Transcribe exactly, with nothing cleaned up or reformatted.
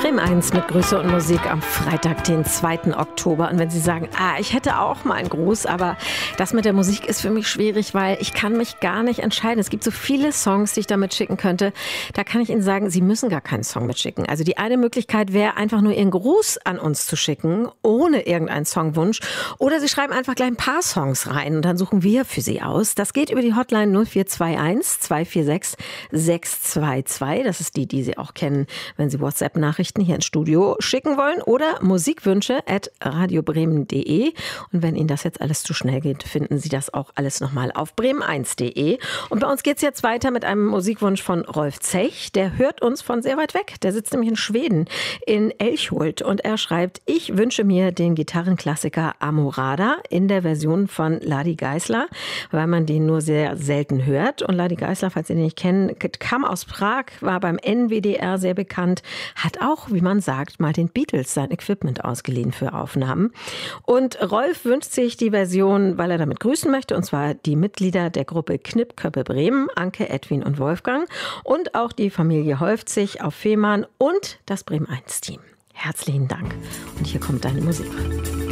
Bremen eins mit Grüße und Musik am Freitag, den zweiten Oktober. Und wenn Sie sagen, ah, ich hätte auch mal einen Gruß, aber das mit der Musik ist für mich schwierig, weil ich kann mich gar nicht entscheiden. Es gibt so viele Songs, die ich damit schicken könnte. Da kann ich Ihnen sagen, Sie müssen gar keinen Song mitschicken. Also die eine Möglichkeit wäre, einfach nur Ihren Gruß an uns zu schicken, ohne irgendeinen Songwunsch. Oder Sie schreiben einfach gleich ein paar Songs rein und dann suchen wir für Sie aus. Das geht über die Hotline null vier zwei eins zwei vier sechs sechs zwei zwei. Das ist die, die Sie auch kennen, wenn Sie WhatsApp-Nachrichten hier ins Studio schicken wollen. Oder musikwünsche at radiobremen punkt de. Und wenn Ihnen das jetzt alles zu schnell geht, finden Sie das auch alles nochmal auf bremen eins punkt de. Und bei uns geht es jetzt weiter mit einem Musikwunsch von Rolf Zech. Der hört uns von sehr weit weg. Der sitzt nämlich in Schweden, in Elchhult. Und er schreibt, ich wünsche mir den Gitarrenklassiker Amorada in der Version von Ladi Geisler, weil man den nur sehr selten hört. Und Ladi Geisler, falls Sie den nicht kennen, kam aus Prag, war beim N W D R sehr bekannt, hat auch, wie man sagt, mal den Beatles sein Equipment ausgeliehen für Aufnahmen. Und Rolf wünscht sich die Version, weil er damit grüßen möchte, und zwar die Mitglieder der Gruppe Knipköppe Bremen, Anke, Edwin und Wolfgang, und auch die Familie Holfzig auf Fehmarn und das Bremen eins Team. Herzlichen Dank. Und hier kommt deine Musik.